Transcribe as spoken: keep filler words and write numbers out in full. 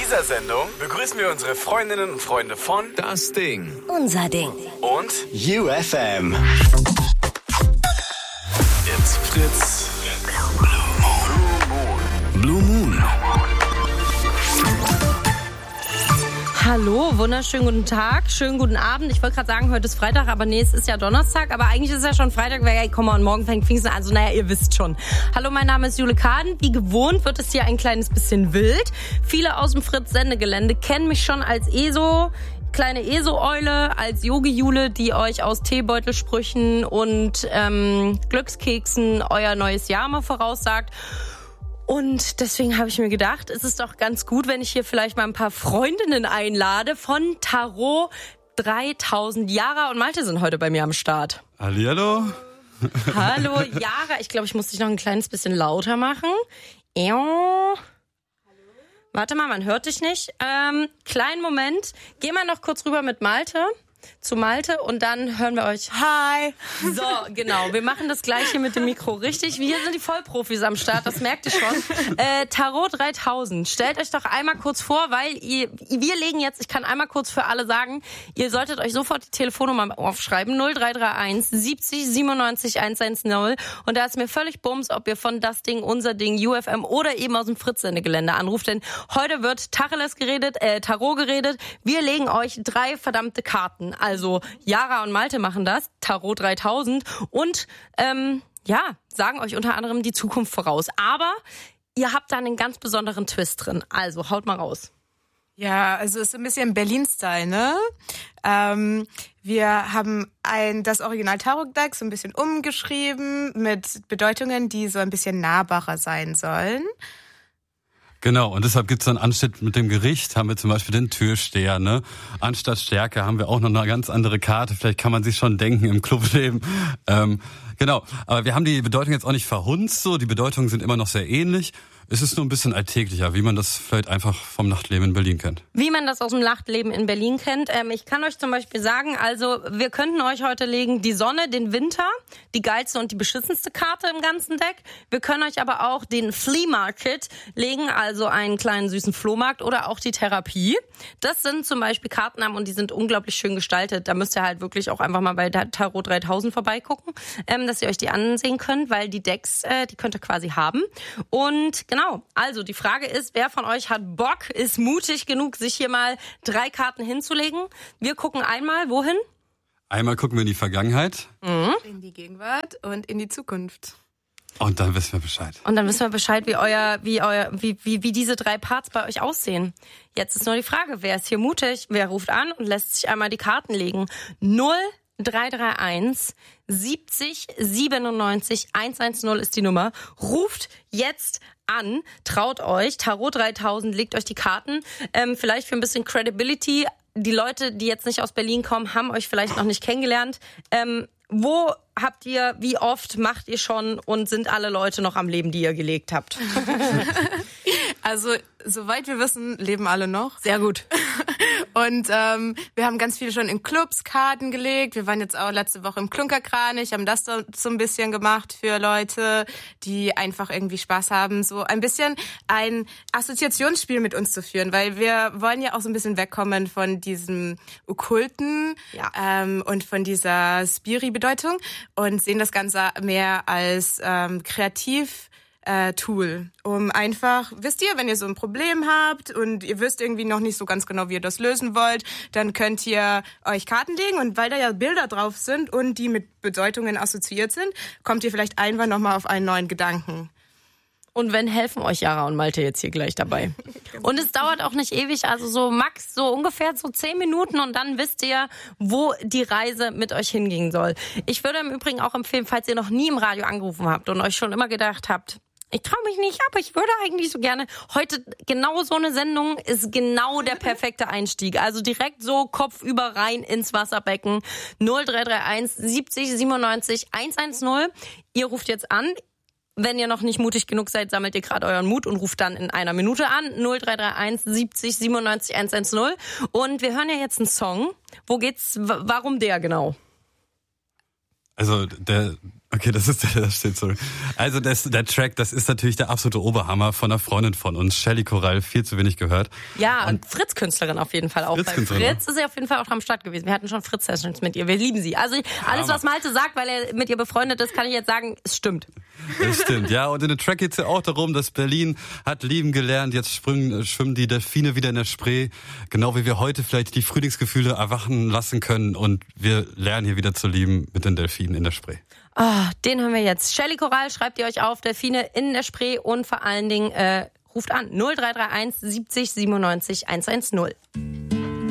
dieser Sendung begrüßen wir unsere Freundinnen und Freunde von Das Ding. Unser Ding. Und U F M. It's Fritz. Blue Moon. Hallo, wunderschönen guten Tag, schönen guten Abend. Ich wollte gerade sagen, heute ist Freitag, aber nee, es ist ja Donnerstag. Aber eigentlich ist es ja schon Freitag, weil, hey, komm mal, und morgen fängt Pfingsten an. Also naja, ihr wisst schon. Hallo, mein Name ist Jule Kaden. Wie gewohnt wird es hier ein kleines bisschen wild. Viele aus dem Fritz-Sendegelände kennen mich schon als ESO, kleine ESO-Eule, als Yogi-Jule, die euch aus Teebeutelsprüchen und ähm, Glückskeksen euer neues Jahr mal voraussagt. Und deswegen habe ich mir gedacht, es ist doch ganz gut, wenn ich hier vielleicht mal ein paar Freundinnen einlade von Tarot dreitausend. Jara und Malte sind heute bei mir am Start. Hallihallo. Hallo, Jara. Ich glaube, ich muss dich noch ein kleines bisschen lauter machen. Hallo. Warte mal, man hört dich nicht. Ähm, kleinen Moment. Geh mal noch kurz rüber mit Malte. Zu Malte und dann hören wir euch. Hi! So, genau. Wir machen das Gleiche mit dem Mikro richtig. Wir sind die Vollprofis am Start, das merkt ihr schon. Äh, Tarot dreitausend. Stellt euch doch einmal kurz vor, weil ihr, wir legen jetzt, ich kann einmal kurz für alle sagen, ihr solltet euch sofort die Telefonnummer aufschreiben. null drei drei eins siebzig siebenundneunzig hundertzehn. Und da ist mir völlig bums, ob ihr von Das Ding, Unser Ding, U F M oder eben aus dem Fritz-Sendegelände anruft. Denn heute wird Tacheles geredet, äh, Tarot geredet. Wir legen euch drei verdammte Karten. Also Jara und Malte machen das, Tarot dreitausend und ähm, ja, sagen euch unter anderem die Zukunft voraus. Aber ihr habt da einen ganz besonderen Twist drin. Also haut mal raus. Ja, also ist so ein bisschen Berlin-Style, ne? Ähm, wir haben ein das Original-Tarot-Deck so ein bisschen umgeschrieben mit Bedeutungen, die so ein bisschen nahbarer sein sollen. Genau, und deshalb gibt's so einen Anschnitt mit dem Gericht, haben wir zum Beispiel den Türsteher, ne? Anstatt Stärke haben wir auch noch eine ganz andere Karte, vielleicht kann man sich schon denken im Clubleben. Ähm, genau, aber wir haben die Bedeutung jetzt auch nicht verhunzt, so, die Bedeutungen sind immer noch sehr ähnlich. Es ist nur ein bisschen alltäglicher, wie man das vielleicht einfach vom Nachtleben in Berlin kennt. Wie man das aus dem Nachtleben in Berlin kennt. Ähm, ich kann euch zum Beispiel sagen, also wir könnten euch heute legen die Sonne, den Winter, die geilste und die beschissenste Karte im ganzen Deck. Wir können euch aber auch den Flea Market legen, also einen kleinen süßen Flohmarkt oder auch die Therapie. Das sind zum Beispiel Kartennamen und die sind unglaublich schön gestaltet. Da müsst ihr halt wirklich auch einfach mal bei Tarot dreitausend vorbeigucken, ähm, dass ihr euch die ansehen könnt, weil die Decks, äh, die könnt ihr quasi haben. Und genau, also die Frage ist, wer von euch hat Bock, ist mutig genug, sich hier mal drei Karten hinzulegen? Wir gucken einmal, wohin? Einmal gucken wir in die Vergangenheit. Mhm. In die Gegenwart und in die Zukunft. Und dann wissen wir Bescheid. Und dann wissen wir Bescheid, wie euer, wie euer, wie, wie, wie diese drei Parts bei euch aussehen. Jetzt ist nur die Frage, wer ist hier mutig? Wer ruft an und lässt sich einmal die Karten legen? null drei drei eins siebzig siebenundneunzig hundertzehn ist die Nummer. Ruft jetzt an, traut euch, Tarot dreitausend, legt euch die Karten. Ähm, vielleicht für ein bisschen Credibility. Die Leute, die jetzt nicht aus Berlin kommen, haben euch vielleicht noch nicht kennengelernt. Ähm, wo habt ihr, wie oft macht ihr schon und sind alle Leute noch am Leben, die ihr gelegt habt? Also, soweit wir wissen, leben alle noch. Sehr gut. Und ähm, wir haben ganz viele schon in Clubs Karten gelegt. Wir waren jetzt auch letzte Woche im Klunkerkranich, haben das so, so ein bisschen gemacht für Leute, die einfach irgendwie Spaß haben, so ein bisschen ein Assoziationsspiel mit uns zu führen, weil wir wollen ja auch so ein bisschen wegkommen von diesem Okkulten ja. ähm, und von dieser Spiri-Bedeutung und sehen das Ganze mehr als ähm, kreativ Äh, Tool, um einfach, wisst ihr, wenn ihr so ein Problem habt und ihr wisst irgendwie noch nicht so ganz genau, wie ihr das lösen wollt, dann könnt ihr euch Karten legen und weil da ja Bilder drauf sind und die mit Bedeutungen assoziiert sind, kommt ihr vielleicht einfach nochmal auf einen neuen Gedanken. Und wenn, helfen euch Jara und Malte jetzt hier gleich dabei. Und es dauert auch nicht ewig, also so max, so ungefähr so zehn Minuten und dann wisst ihr, wo die Reise mit euch hingehen soll. Ich würde im Übrigen auch empfehlen, falls ihr noch nie im Radio angerufen habt und euch schon immer gedacht habt, ich traue mich nicht, aber ich würde eigentlich so gerne. Heute genau so eine Sendung ist genau der perfekte Einstieg. Also direkt so kopfüber rein ins Wasserbecken. null drei drei eins siebzig siebenundneunzig hundertzehn. Ihr ruft jetzt an. Wenn ihr noch nicht mutig genug seid, sammelt ihr gerade euren Mut und ruft dann in einer Minute an. null drei drei eins siebzig siebenundneunzig hundertzehn. Und wir hören ja jetzt einen Song. Wo geht's, warum der genau? Also der Okay, das ist der, das steht so. Also das, der Track, das ist natürlich der absolute Oberhammer von einer Freundin von uns, Shelly Korall, viel zu wenig gehört. Ja, und Fritz-Künstlerin auf jeden Fall auch. Bei Fritz ist sie auf jeden Fall auch am Start gewesen. Wir hatten schon Fritz-Sessions mit ihr. Wir lieben sie. Also alles, was Malte sagt, weil er mit ihr befreundet ist, kann ich jetzt sagen, es stimmt. Das stimmt, ja. Und in dem Track geht's ja auch darum, dass Berlin hat lieben gelernt. Jetzt schwimmen, schwimmen die Delfine wieder in der Spree. Genau wie wir heute vielleicht die Frühlingsgefühle erwachen lassen können. Und wir lernen hier wieder zu lieben mit den Delfinen in der Spree. Oh, den hören wir jetzt. Shelly Korall, schreibt ihr euch auf, Delfine in der Spree und vor allen Dingen äh, ruft an null drei drei eins siebzig siebenundneunzig hundertzehn.